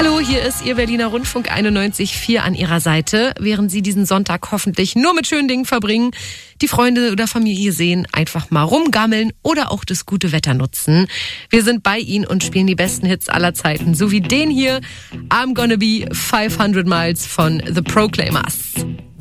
Hallo, hier ist Ihr Berliner Rundfunk 91.4 an Ihrer Seite. Während Sie diesen Sonntag hoffentlich nur mit schönen Dingen verbringen, die Freunde oder Familie sehen, einfach mal rumgammeln oder auch das gute Wetter nutzen. Wir sind bei Ihnen und spielen die besten Hits aller Zeiten, so wie den hier, I'm Gonna Be 500 Miles von The Proclaimers.